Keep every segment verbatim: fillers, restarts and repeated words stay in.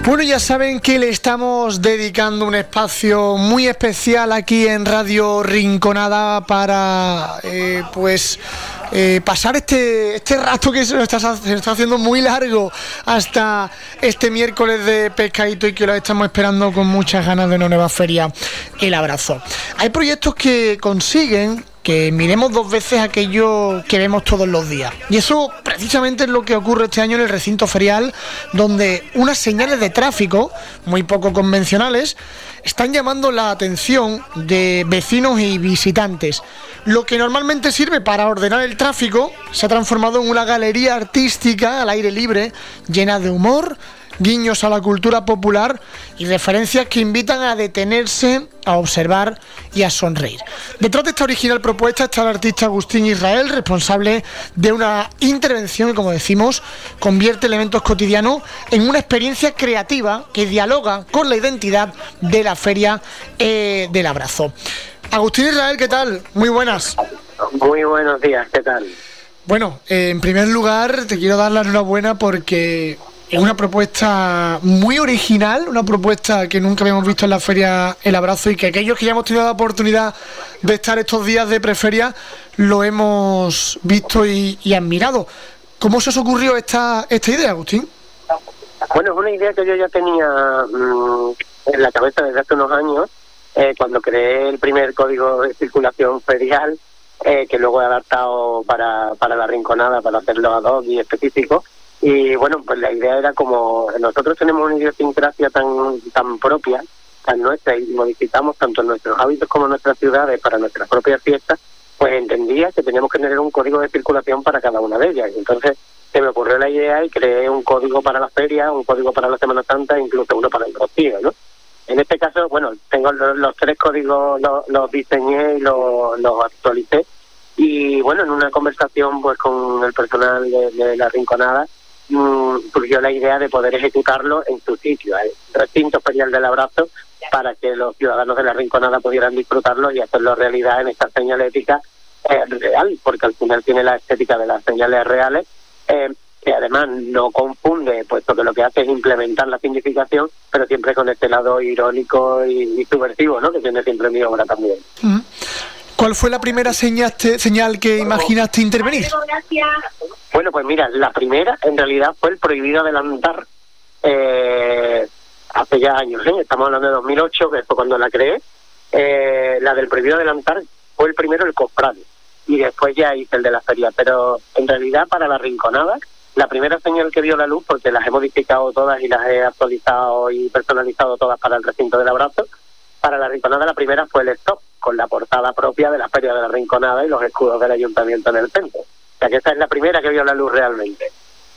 Bueno, ya saben que le estamos dedicando un espacio muy especial aquí en Radio Rinconada para eh, pues eh, pasar este este rato que se nos está, se nos está haciendo muy largo hasta este miércoles de pescadito, y que lo estamos esperando con muchas ganas de una nueva feria, El Abrazo. Hay proyectos que consiguen que miremos dos veces aquello que vemos todos los días. Y eso precisamente es lo que ocurre este año en el recinto ferial, donde unas señales de tráfico muy poco convencionales están llamando la atención de vecinos y visitantes. Lo que normalmente sirve para ordenar el tráfico se ha transformado en una galería artística al aire libre, llena de humor, guiños a la cultura popular y referencias que invitan a detenerse, a observar y a sonreír. Detrás de esta original propuesta está el artista Agustín Israel, responsable de una intervención que, como decimos, convierte elementos cotidianos en una experiencia creativa que dialoga con la identidad de la Feria eh, del Abrazo. Agustín Israel, ¿qué tal? Muy buenas. Muy buenos días, ¿qué tal? Bueno, eh, en primer lugar te quiero dar la enhorabuena porque es una propuesta muy original, una propuesta que nunca habíamos visto en la Feria El Abrazo, y que aquellos que ya hemos tenido la oportunidad de estar estos días de preferia lo hemos visto y, y admirado. ¿Cómo se os ocurrió esta, esta idea, Agustín? Bueno, es una idea que yo ya tenía mmm, en la cabeza desde hace unos años, eh, cuando creé el primer código de circulación ferial, eh, que luego he adaptado para, para la Rinconada, para hacerlo ad hoc y específico. Y bueno, pues la idea era, como nosotros tenemos una idiosincrasia tan tan propia, tan nuestra, y modificamos tanto nuestros hábitos como nuestras ciudades para nuestras propias fiestas, pues entendía que teníamos que tener un código de circulación para cada una de ellas. Y entonces se me ocurrió la idea y creé un código para la feria, un código para la Semana Santa, incluso uno para el Rocío, ¿no? En este caso, bueno, tengo los, los tres códigos, los, los diseñé y los, los actualicé. Y bueno, en una conversación pues con el personal de, de la Rinconada, surgió la idea de poder ejecutarlo en su sitio, el recinto ferial del Abrazo, para que los ciudadanos de la Rinconada pudieran disfrutarlo y hacerlo realidad en esta señalética eh, real, porque al final tiene la estética de las señales reales, eh, que además no confunde, puesto que lo que hace es implementar la significación, pero siempre con este lado irónico y, y subversivo, ¿no?, que tiene siempre mi obra también. Mm. ¿Cuál fue la primera señal, señal que imaginaste intervenir? Bueno, pues mira, la primera en realidad fue el prohibido adelantar, eh, hace ya años, ¿eh? Estamos hablando de dos mil ocho, que fue cuando la creé. Eh, la del prohibido adelantar fue el primero, el cofrade, y después ya hice el de la feria. Pero en realidad para la Rinconada, la primera señal que vio la luz, porque las he modificado todas y las he actualizado y personalizado todas para el recinto del Abrazo, para la Rinconada la primera fue el stop, con la portada propia de la Feria de la Rinconada y los escudos del ayuntamiento en el centro. O sea que esa es la primera que vio la luz realmente.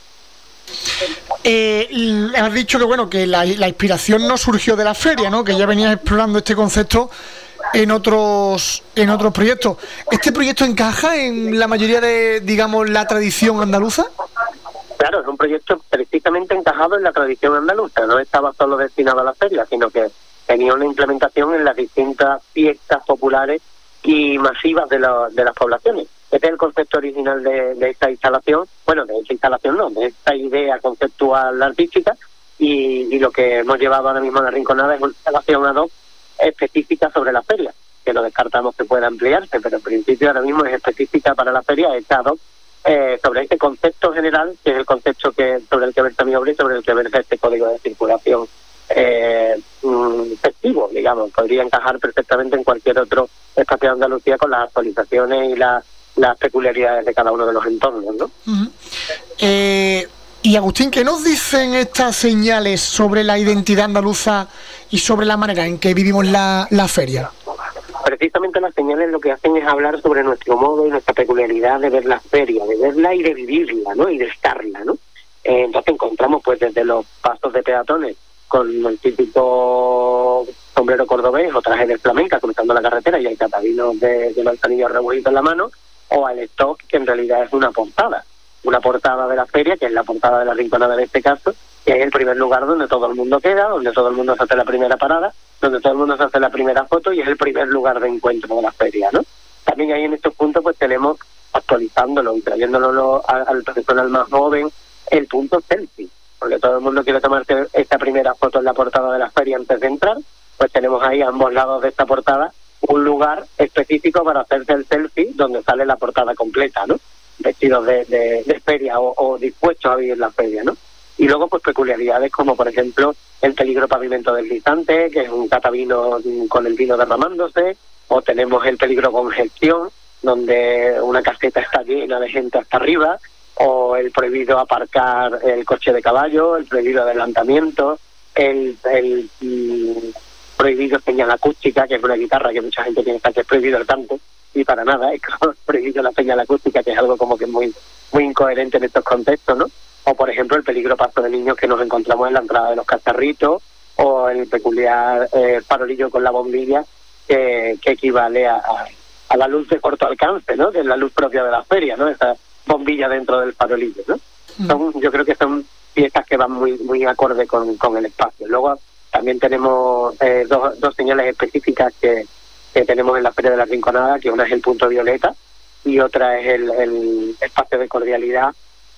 Eh, has dicho que bueno que la, la inspiración no surgió de la feria, ¿no?, que ya venías explorando este concepto en otros en otros proyectos. ¿Este proyecto encaja en la mayoría de, digamos, la tradición andaluza? Claro, es un proyecto precisamente encajado en la tradición andaluza. No estaba solo destinado a la feria, sino que tenía una implementación en las distintas fiestas populares y masivas de, la, de las poblaciones. Este es el concepto original de, de esta instalación, bueno, de esta instalación no, de esta idea conceptual artística, y, y lo que hemos llevado ahora mismo a la Rinconada es una instalación ad hoc específica sobre la feria, que no descartamos que pueda ampliarse, pero en principio ahora mismo es específica para la feria, es ad hoc, eh, sobre este concepto general, que es el concepto que sobre el que versa mi obra y sobre el que versa este código de circulación Eh, festivo, digamos. Podría encajar perfectamente en cualquier otro espacio de Andalucía con las actualizaciones y la, las peculiaridades de cada uno de los entornos, ¿no? Uh-huh. eh, y Agustín, ¿qué nos dicen estas señales sobre la identidad andaluza y sobre la manera en que vivimos la, la feria? Precisamente las señales lo que hacen es hablar sobre nuestro modo y nuestra peculiaridad de ver la feria, de verla y de vivirla, ¿no?, y de estarla, ¿no? Eh, entonces encontramos pues desde los pasos de peatones con el típico sombrero cordobés o traje de flamenca cruzando la carretera y el catavino de, de manzanillo revuelto en la mano, o al stock, que en realidad es una portada, una portada de la feria, que es la portada de la Rinconada en este caso, que es el primer lugar donde todo el mundo queda, donde todo el mundo se hace la primera parada, donde todo el mundo se hace la primera foto, y es el primer lugar de encuentro de la feria, ¿no? También ahí en estos puntos pues tenemos, actualizándolo y trayéndolo al personal más joven, el punto selfie. porque todo el mundo quiere tomarse esta primera foto en la portada de la feria antes de entrar, pues tenemos ahí a ambos lados de esta portada un lugar específico para hacerse el selfie donde sale la portada completa, ¿no? Vestidos de, de, de feria o, o dispuestos a vivir la feria, ¿no? Y luego, pues, peculiaridades como, por ejemplo, el peligro pavimento deslizante, que es un catavino con el vino derramándose, o tenemos el peligro congestión, donde una caseta está llena de gente hasta arriba, o el prohibido aparcar el coche de caballo, el prohibido adelantamiento, el, el mm, prohibido señal acústica, que es una guitarra que mucha gente piensa que es prohibido el canto, y para nada, es prohibido la señal acústica, que es algo como que muy, muy incoherente en estos contextos, ¿no? O, por ejemplo, el peligro paso de niños que nos encontramos en la entrada de los cacharritos, o el peculiar eh, farolillo con la bombilla que, que equivale a, a, a la luz de corto alcance, ¿no? Que es la luz propia de la feria, ¿no? Esa bombilla dentro del farolillo, ¿no? Mm. Son, yo creo que son piezas que van muy muy acorde con, con el espacio. Luego también tenemos eh, dos, dos señales específicas que, que tenemos en la Feria de la Rinconada, que una es el punto violeta y otra es el, el espacio de cordialidad,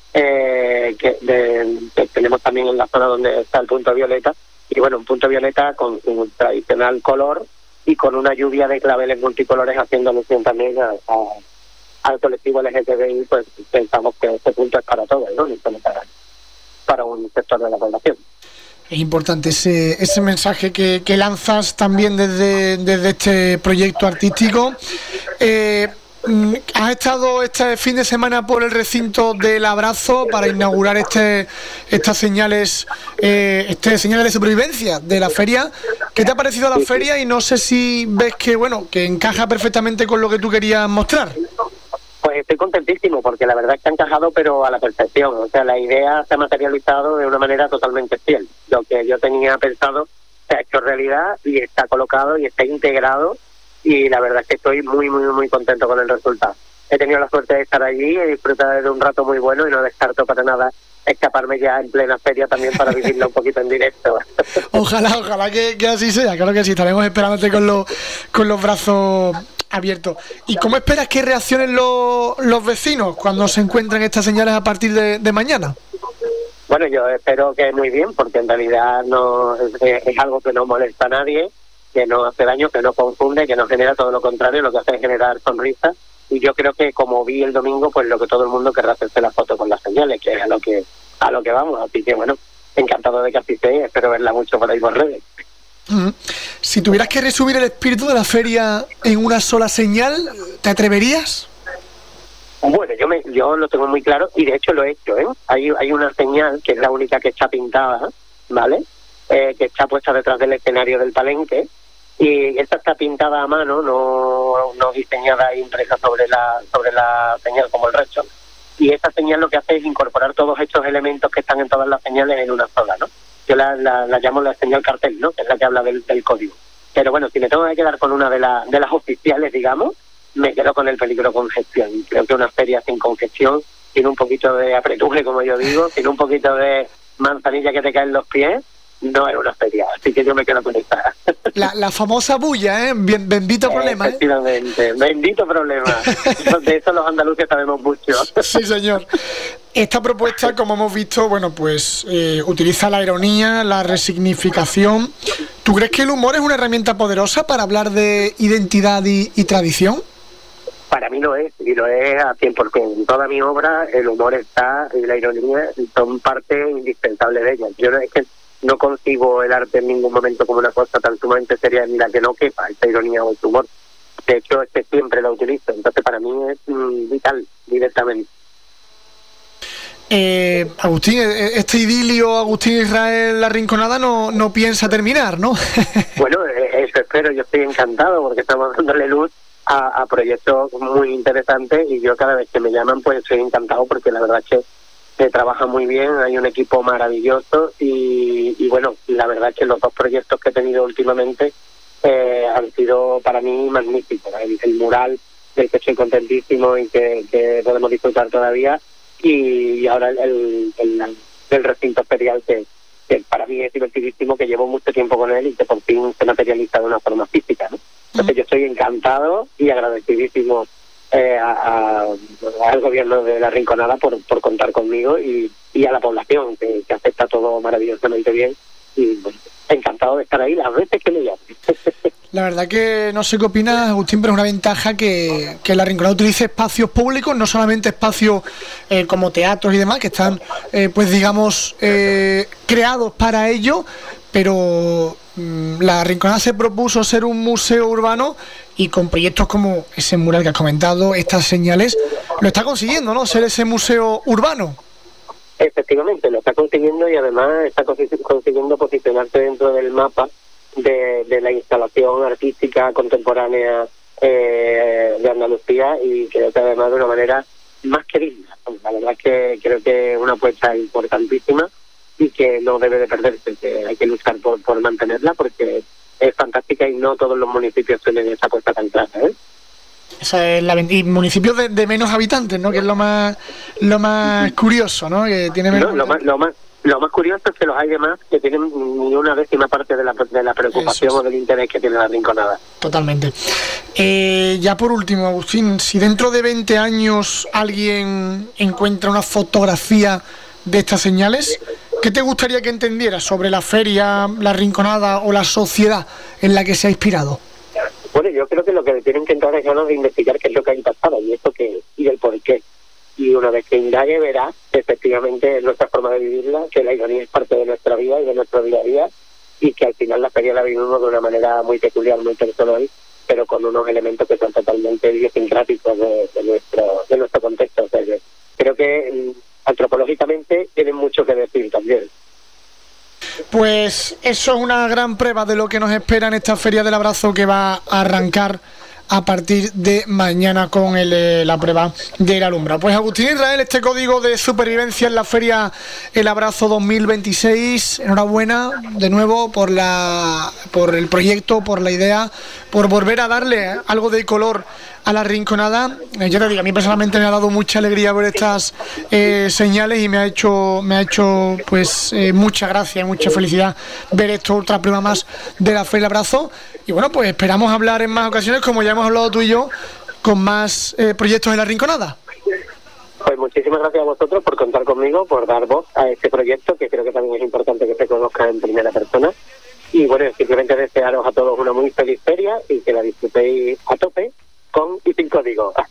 Eh, que, de, que tenemos también en la zona donde está el punto violeta, y bueno, un punto violeta con su tradicional color y con una lluvia de claveles multicolores haciendo alusión también a, a, al colectivo L G T B I. Pues pensamos que este punto es para todos, ¿no? Y para, para un sector de la población. Es importante ese, ese mensaje que, que lanzas también desde, desde este proyecto artístico. Eh, Has estado este fin de semana por el recinto del Abrazo para inaugurar este estas señales eh, este señales de supervivencia de la feria. ¿Qué te ha parecido la feria? Y no sé si ves que bueno que encaja perfectamente con lo que tú querías mostrar. Pues estoy contentísimo, porque la verdad es que ha encajado, pero a la perfección. O sea, la idea se ha materializado de una manera totalmente fiel. Lo que yo tenía pensado se ha hecho realidad y está colocado y está integrado. Y la verdad es que estoy muy, muy, muy contento con el resultado. He tenido la suerte de estar allí, he disfrutado de un rato muy bueno y no descarto para nada escaparme ya en plena feria también para vivirlo un poquito en directo. Ojalá, ojalá que, que así sea, claro que sí, estaremos esperándote con los, con los brazos abiertos. ¿Y cómo esperas que reaccionen los, los vecinos cuando se encuentren estas señales a partir de, de mañana? Bueno, yo espero que muy bien, porque en realidad no es, es algo que no molesta a nadie, que no hace daño, que no confunde, que no genera, todo lo contrario, lo que hace es generar sonrisas. Y yo creo que, como vi el domingo, pues lo que todo el mundo querrá hacerse la foto con las señales, que es a lo que a lo que vamos. Así que bueno, encantado de que así sea, espero verla mucho por ahí por redes. Mm. Si tuvieras que resumir el espíritu de la feria en una sola señal, ¿te atreverías? Bueno, yo me, yo lo tengo muy claro, y de hecho lo he hecho, ¿eh? Hay, hay una señal que es la única que está pintada, ¿vale? Eh, que está puesta detrás del escenario del Palenque, y esta está pintada a mano, no, no diseñada e impresa sobre la sobre la señal como el resto. Y esta señal lo que hace es incorporar todos estos elementos que están en todas las señales en una sola, ¿no? Yo la, la, la llamo la señal cartel, ¿no? Que es la que habla del, del código. Pero bueno, si me tengo que quedar con una de, la, de las oficiales, digamos, me quedo con el peligro congestión. Creo que una feria sin congestión, sin un poquito de apretuje, como yo digo, sin un poquito de manzanilla que te caen los pies, no es una feria, así que yo me quedo con esta. La, la famosa bulla, ¿eh? Bien, bendito problema, ¿eh? Efectivamente, bendito problema. De eso los andaluces sabemos mucho. Sí, señor. Esta propuesta, como hemos visto, bueno, pues eh, utiliza la ironía, la resignificación. ¿Tú crees que el humor es una herramienta poderosa para hablar de identidad y, y tradición? Para mí lo es, y lo es a cien por ciento. En toda mi obra el humor está y la ironía son parte indispensable de ella. Yo no, es que no concibo el arte en ningún momento como una cosa tan sumamente seria en la que no quepa esta ironía o este humor. De hecho, es que siempre la utilizo. Entonces, para mí es mm, vital, directamente. Eh, Agustín, este idilio Agustín Israel La Rinconada no, no piensa terminar, ¿no? Bueno, eso espero. Yo estoy encantado porque estamos dándole luz a, a proyectos muy interesantes, y yo cada vez que me llaman pues estoy encantado, porque la verdad es que se trabaja muy bien, hay un equipo maravilloso, y, y bueno, la verdad es que los dos proyectos que he tenido últimamente eh, han sido para mí magníficos. El, el mural, del que estoy contentísimo y que, que podemos disfrutar todavía, y, y ahora el, el, el, el recinto ferial, que, que para mí es divertidísimo, que llevo mucho tiempo con él y que por fin se materializa de una forma física, ¿no? Entonces yo estoy encantado y agradecidísimo eh, a, a, al gobierno de La Rinconada por, por contar conmigo y, y a la población que, que acepta todo maravillosamente bien. Y bueno, encantado de estar ahí las veces que me llamen. La verdad que no sé qué opinas, Agustín, pero es una ventaja que, que La Rinconada utilice espacios públicos, no solamente espacios eh, como teatros y demás, que están, eh, pues digamos, eh, creados para ello, pero mmm, La Rinconada se propuso ser un museo urbano y con proyectos como ese mural que has comentado, estas señales, lo está consiguiendo, ¿no? Ser ese museo urbano. Efectivamente, lo está consiguiendo y además está consiguiendo posicionarse dentro del mapa de, de la instalación artística contemporánea eh, de Andalucía, y creo que además de una manera más que digna. La verdad es que creo que es una apuesta importantísima y que no debe de perderse, que hay que luchar por, por mantenerla porque es fantástica y no todos los municipios tienen esa apuesta tan clara, ¿eh? Esa es la, y municipios de, de menos habitantes, ¿no? Que es lo más lo más curioso, ¿no? Que tiene menos no, lo más lo más lo más curioso es que los hay demás que tienen ni una décima parte de la, de la preocupación o del interés que tiene La Rinconada. Totalmente. Eh, ya por último, Agustín, si dentro de veinte años alguien encuentra una fotografía de estas señales, ¿qué te gustaría que entendiera sobre la feria, La Rinconada o la sociedad en la que se ha inspirado? Bueno, yo creo que lo que tienen que entrar es ganas de investigar qué es lo que ha impactado y esto que y el por qué. Y una vez que indague verá, efectivamente, es nuestra forma de vivirla, que la ironía es parte de nuestra vida y de nuestro día a día, y que al final la feria la vivimos de una manera muy peculiar, muy personal, pero con unos elementos que son totalmente idiosincráticos de, de nuestro de nuestro contexto. O sea, que creo que antropológicamente tienen mucho que decir también. Pues eso es una gran prueba de lo que nos espera en esta Feria del Abrazo, que va a arrancar a partir de mañana con el, eh, la prueba del alumbrado. Pues Agustín Israel, este código de supervivencia en la Feria El Abrazo dos mil veintiséis, enhorabuena de nuevo por la por el proyecto, por la idea, por volver a darle algo de color a La Rinconada. Eh, yo te digo, a mí personalmente me ha dado mucha alegría ver estas eh, señales y me ha hecho me ha hecho pues eh, mucha gracia y mucha felicidad ver esto, otra prueba más de la Feria del Abrazo. Y bueno, pues esperamos hablar en más ocasiones, como ya hemos hablado tú y yo, con más eh, proyectos de La Rinconada. Pues muchísimas gracias a vosotros por contar conmigo, por dar voz a este proyecto, que creo que también es importante que se conozca en primera persona. Y bueno, simplemente desearos a todos una muy feliz feria y que la disfrutéis a tope, con y sin código.